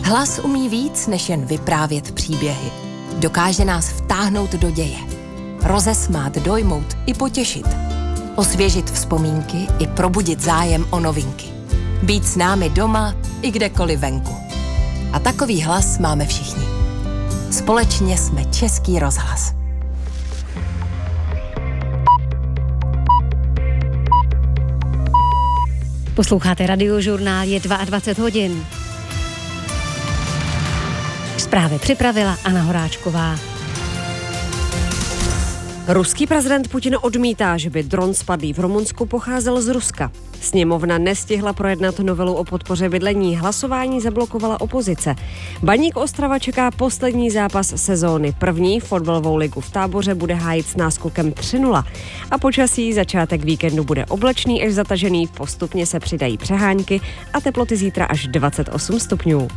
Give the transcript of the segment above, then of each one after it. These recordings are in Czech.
Hlas umí víc, než jen vyprávět příběhy. Dokáže nás vtáhnout do děje. Rozesmát, dojmout i potěšit. Osvěžit vzpomínky i probudit zájem o novinky. Být s námi doma i kdekoliv venku. A takový hlas máme všichni. Společně jsme Český rozhlas. Posloucháte Radiožurnál, je 22 hodin. Zprávy připravila Anna Horáčková. Ruský prezident Putin odmítá, že by dron spadlý v Rumunsku pocházel z Ruska. Sněmovna nestihla projednat novelu o podpoře bydlení, hlasování zablokovala opozice. Baník Ostrava čeká poslední zápas sezóny. První fotbalovou ligu v Táboře bude hájit s náskokem 3-0. A počasí začátek víkendu bude oblačný až zatažený, postupně se přidají přehánky a teploty zítra až 28 stupňů.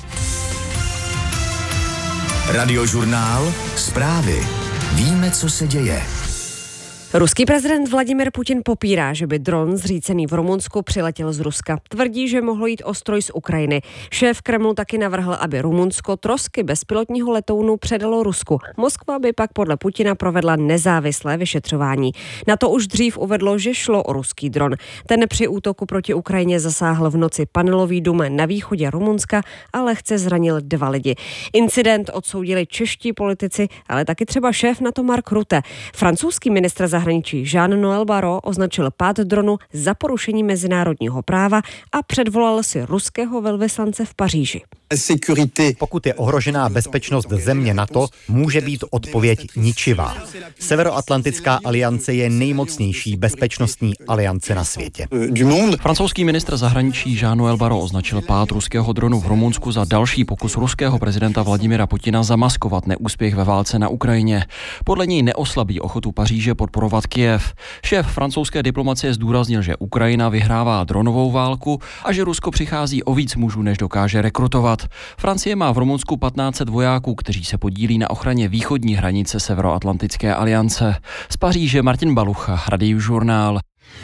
Radiožurnál, zprávy. Víme, co se děje. Ruský prezident Vladimir Putin popírá, že by dron zřícený v Rumunsku přiletěl z Ruska. Tvrdí, že mohlo jít o stroj z Ukrajiny. Šéf Kremlu taky navrhl, aby Rumunsko trosky bezpilotního letounu předalo Rusku. Moskva by pak podle Putina provedla nezávislé vyšetřování. Na to už dřív uvedlo, že šlo o ruský dron. Ten při útoku proti Ukrajině zasáhl v noci panelový dům na východě Rumunska a lehce zranil 2 lidi. Incident odsoudili čeští politici, ale taky třeba šéf NATO Mark Rutte. Francouzský ministr zahraničí Jean-Noël Barrot označil pád dronu za porušení mezinárodního práva a předvolal si ruského velvyslance v Paříži. Pokud je ohrožená bezpečnost země NATO, může být odpověď ničivá. Severoatlantická aliance je nejmocnější bezpečnostní aliance na světě. Francouzský ministr zahraničí Jean-Noël Barrot označil pád ruského dronu v Rumunsku za další pokus ruského prezidenta Vladimira Putina zamaskovat neúspěch ve válce na Ukrajině. Podle něj neoslabí ochotu Paříže podporovat Kyjev. Šéf francouzské diplomacie zdůraznil, že Ukrajina vyhrává dronovou válku a že Rusko přichází o víc mužů, než dokáže rekrutovat. Francie má v Rumunsku 1500 vojáků, kteří se podílí na ochraně východní hranice Severoatlantické aliance. Z Paříže Martin Balucha, Radiožurnál.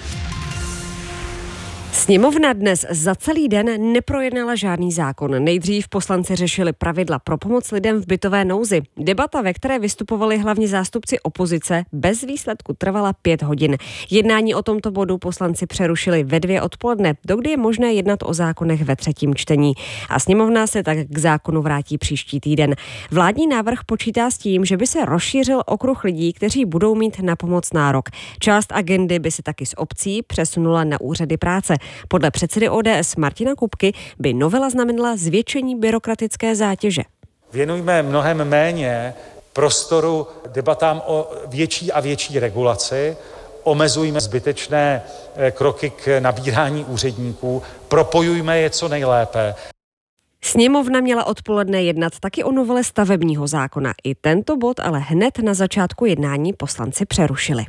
Sněmovna dnes za celý den neprojednala žádný zákon. Nejdřív poslanci řešili pravidla pro pomoc lidem v bytové nouzi. Debata, ve které vystupovali hlavně zástupci opozice, bez výsledku trvala 5 hodin. Jednání o tomto bodu poslanci přerušili ve 2 odpoledne, dokdy je možné jednat o zákonech ve 3. čtení. A sněmovna se tak k zákonu vrátí příští týden. Vládní návrh počítá s tím, že by se rozšířil okruh lidí, kteří budou mít na pomoc nárok. Část agendy by se taky z obcí přesunula na úřady práce. Podle předsedy ODS Martina Kupky by novela znamenala zvětšení byrokratické zátěže. Věnujme mnohem méně prostoru debatám o větší a větší regulaci, omezujme zbytečné kroky k nabírání úředníků, propojujme je co nejlépe. Sněmovna měla odpoledne jednat taky o novele stavebního zákona. I tento bod ale hned na začátku jednání poslanci přerušili.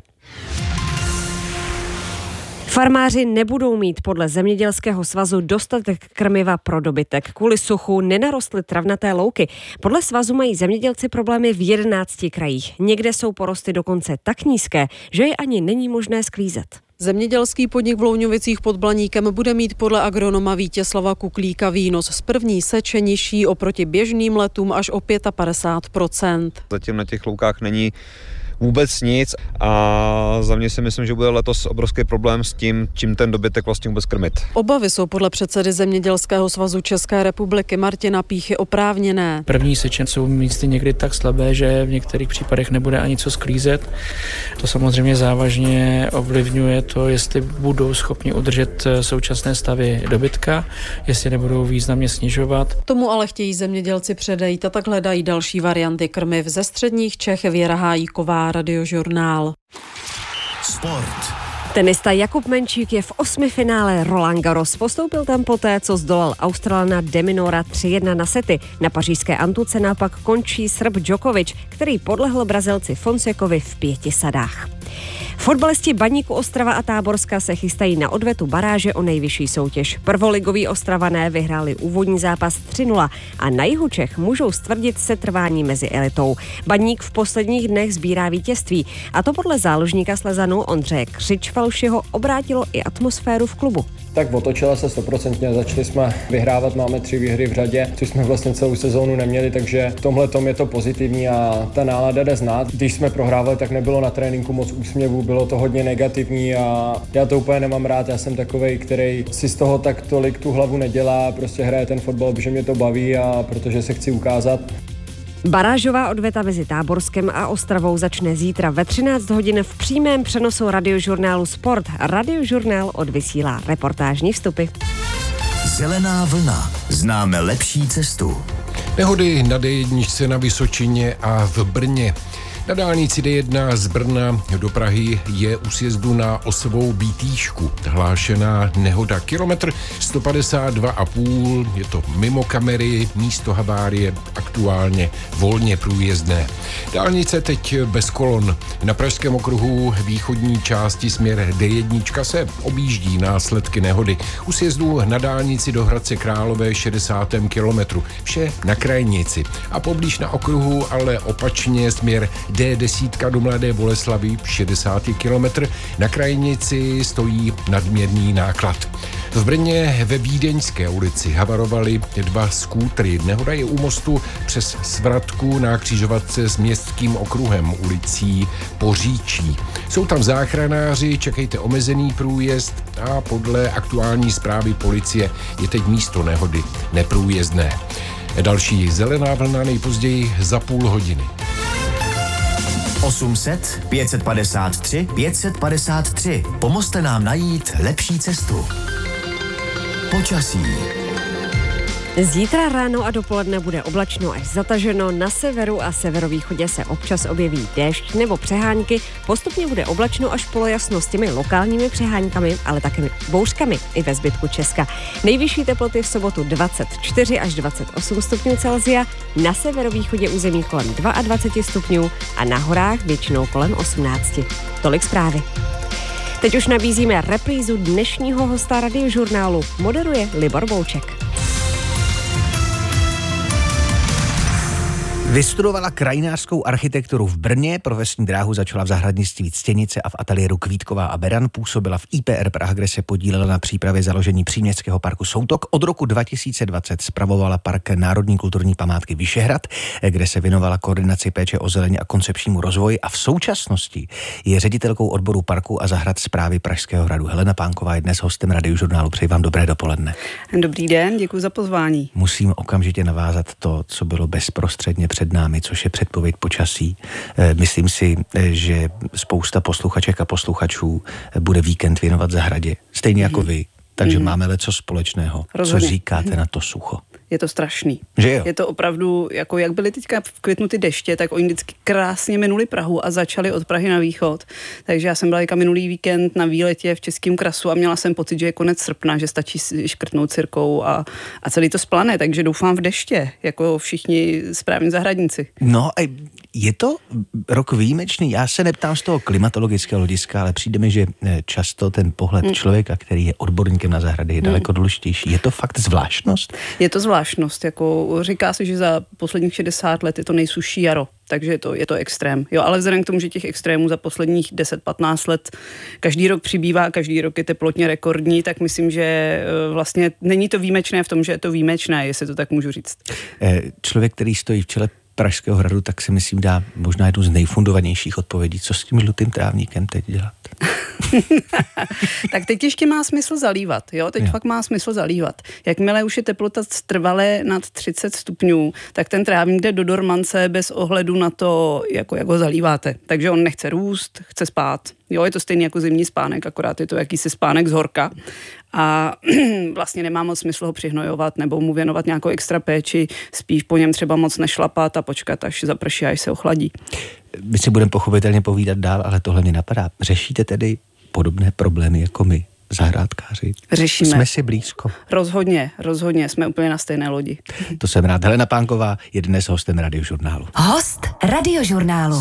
Farmáři nebudou mít podle Zemědělského svazu dostatek krmiva pro dobytek. Kvůli suchu nenarostly travnaté louky. Podle svazu mají zemědělci problémy v 11 krajích. Někde jsou porosty dokonce tak nízké, že je ani není možné sklízet. Zemědělský podnik v Louňovicích pod Blaníkem bude mít podle agronoma Vítězslava Kuklíka výnos z první seče nižší oproti běžným letům až o 55%. Zatím na těch loukách není vůbec nic a za mě si myslím, že bude letos obrovský problém s tím, čím ten dobytek vlastně vůbec krmit. Obavy jsou podle předsedy Zemědělského svazu České republiky Martina Píchy oprávněné. První seče jsou místy někdy tak slabé, že v některých případech nebude ani co sklízet. To samozřejmě závažně ovlivňuje to, jestli budou schopni udržet současné stavy dobytka, jestli nebudou významně snižovat. Tomu ale chtějí zemědělci předejít a tak hledají další varianty krmiv. Ze středních Čech Věra Hájíková, Radiožurnál. Sport. Tenista Jakub Menčík je v 8. finále Roland Garros. Postoupil tam poté, co zdolal Australana de Minaura 3-1 na sety. Na pařížské naopak končí Srb Djokovic, který podlehl Brazilci Fonsekovi v 5 sadách. Fotbalisti Baníku Ostrava a Táborska se chystají na odvetu baráže o nejvyšší soutěž. Prvoligoví Ostravané vyhráli úvodní zápas 3-0 a na jihu Čech můžou stvrdit setrvání mezi elitou. Baník v posledních dnech sbírá vítězství a to podle záložníka Slezanů Ondřeje Křičfalšiho obrátilo i atmosféru v klubu. Tak otočila se 100%, začali jsme vyhrávat, máme 3 výhry v řadě, což jsme vlastně celou sezónu neměli, takže v tomhletom je to pozitivní a ta nálada jde znát. Když jsme prohrávali, tak nebylo na tréninku moc úsměvů, bylo to hodně negativní a já to úplně nemám rád, já jsem takovej, který si z toho tak tolik tu hlavu nedělá, prostě hraje ten fotbal, protože mě to baví a protože se chci ukázat. Barážová odveta mezi Táborskem a Ostravou začne zítra ve 13 hodin v přímém přenosu radiožurnálu Sport. Radiožurnál odvysílá reportážní vstupy. Zelená vlna. Známe lepší cestu. Nehody na D1 na Vysočině a v Brně. Na dálnici D1 z Brna do Prahy je u sjezdu na Osovou Bítýšku hlášená nehoda. Kilometr 152,5, je to mimo kamery, místo havárie aktuálně volně průjezdné. Dálnice teď bez kolon. Na Pražském okruhu východní části směr D1 se objíždí následky nehody. U sjezdu na dálnici do Hradce Králové 60. kilometru. Vše na krajnici. A poblíž na okruhu, ale opačně směr D10 do Mladé Boleslavi 60. kilometr. Na krajnici stojí nadměrný náklad. V Brně ve Vídeňské ulici havarovaly 2 skútry. Nehoda je u mostu přes Svratku na křižovatce s městským okruhem ulicí Poříčí. Jsou tam záchranáři, čekejte omezený průjezd a podle aktuální zprávy policie je teď místo nehody neprůjezdné. Další zelená vlna nejpozději za půl hodiny. 800 553 553. Pomozte nám najít lepší cestu. Počasí. Zítra ráno a dopoledne bude oblačno až zataženo, na severu a severovýchodě se občas objeví déšť nebo přehánky, postupně bude oblačno až polojasno s těmi lokálními přeháňkami, ale také bouřkami i ve zbytku Česka. Nejvyšší teploty v sobotu 24 až 28 stupňů Celsia, na severovýchodě území kolem 22 stupňů a na horách většinou kolem 18. Tolik zprávy. Teď už nabízíme reprízu dnešního hosta radiožurnálu. Moderuje Libor Bouček. Vystudovala krajinářskou architekturu v Brně, profesní dráhu začala v zahradnictví Ctěnice a v ateliéru Kvítková a Beran, působila v IPR Praha, kde se podílela na přípravě založení příměstského parku Soutok. Od roku 2020 spravovala park Národní kulturní památky Vyšehrad, kde se věnovala koordinaci péče o zeleň a koncepčnímu rozvoji a v současnosti je ředitelkou odboru parku a zahrad správy Pražského hradu. Helena Pánková je dnes hostem radiožurnálu. Přeji vám dobré dopoledne. Dobrý den, děkuji za pozvání. Musím okamžitě navázat to, co bylo bezprostředně před námi, což je předpověď počasí. Myslím si, že spousta posluchaček a posluchačů bude víkend věnovat zahradě. Stejně jako vy. Takže máme leco společného. Rozhodně. Co říkáte na to sucho? Je to strašný. Že jo? Je to opravdu, jako jak byly teďka v květnu ty deště, tak oni vždycky krásně minuli Prahu a začali od Prahy na východ. Takže já jsem byla minulý víkend na výletě v Českém Krasu a měla jsem pocit, že je konec srpna, že stačí škrtnout cirkou a celý to splane, takže doufám v deště, jako všichni správní zahradníci. No a je to rok výjimečný? Já se neptám z toho klimatologického hlediska, ale přijde mi, že často ten pohled člověka, který je odborníkem na zahrady, je daleko důležitější. Je to fakt zvláštnost? Je to zvláštnost, jako říká se, že za posledních 60 let je to nejsušší jaro, takže je to extrém. Jo, ale vzhledem k tomu, že těch extrémů za posledních 10-15 let každý rok přibývá, každý rok je teplotně rekordní, tak myslím, že vlastně není to výjimečné v tom, že je to výjimečné, jestli to tak můžu říct. Člověk, který stojí v čele Pražského hradu, tak si myslím dá možná jednu z nejfundovanějších odpovědí. Co s tím žlutým trávníkem teď dělat? Tak teď ještě má smysl zalívat, jo? Teď fakt má smysl zalívat. Jakmile už je teplota trvale nad 30 stupňů, tak ten trávník jde do dormance bez ohledu na to, jak ho zalíváte. Takže on nechce růst, chce spát. Jo, je to stejný jako zimní spánek, akorát je to jakýsi spánek z horka. A vlastně nemá moc smysl ho přihnojovat nebo mu věnovat nějakou extra péči, spíš po něm třeba moc nešlapat a počkat, až zaprší, až se ochladí. My si budeme pochopitelně povídat dál, ale tohle mě napadá. Řešíte tedy podobné problémy jako my, zahrádkáři? Řešíme. Jsme si blízko. Rozhodně, jsme úplně na stejné lodi. To jsem rád. Helena Pánková je dnes hostem radiožurnálu. Host radiožurnálu.